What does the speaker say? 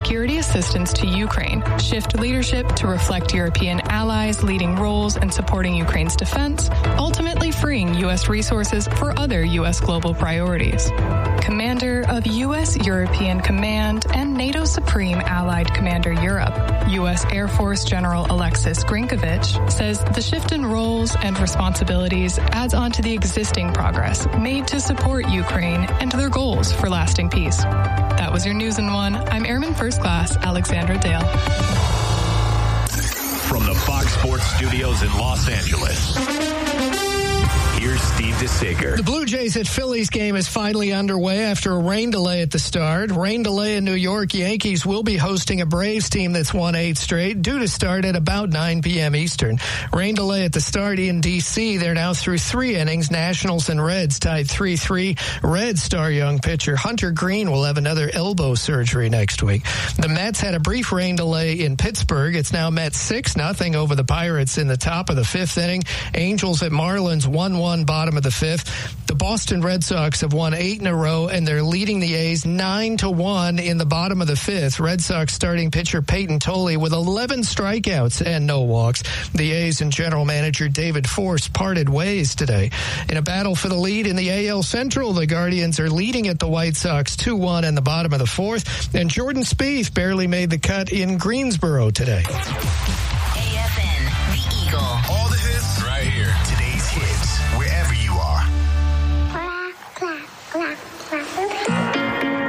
security assistance to Ukraine, shift leadership to reflect European allies' leading roles in supporting Ukraine's defense, ultimately freeing U.S. resources for other U.S. global priorities. Commander of U.S. European Command and NATO Supreme Allied Commander Europe, U.S. Air Force General Alexis Grinkovich, says the shift in roles and responsibilities adds on to the existing progress made to support Ukraine and their goals for lasting peace. That was your News in One. I'm Airman First Class Alexandra Dale. From the Fox Sports Studios in Los Angeles, here's Steve DeSager. The Blue Jays at Phillies game is finally underway after a rain delay at the start. Rain delay in New York. Yankees will be hosting a Braves team that's won 8 straight, due to start at about 9 p.m. Eastern. Rain delay at the start in D.C. They're now through 3 innings. Nationals and Reds tied 3-3. Reds star young pitcher Hunter Green will have another elbow surgery next week. The Mets had a brief rain delay in Pittsburgh. It's now Mets 6-0 over the Pirates in the top of the 5th inning. Angels at Marlins 1-1 bottom of the 5th. The Boston Red Sox have won 8 in a row, and they're leading the A's 9-1 in the bottom of the 5th. Red Sox starting pitcher Peyton Tolley with 11 strikeouts and no walks. The A's and general manager David Force parted ways today. In a battle for the lead in the AL Central, the Guardians are leading at the White Sox 2-1 in the bottom of the 4th, and Jordan Spieth barely made the cut in Greensboro today. AFN, the Eagle. All the hits right here.